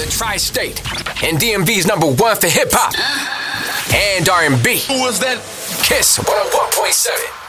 the Tri-State and DMV's #1 for hip-hop and R&B. Who was that? Kiss 101.7.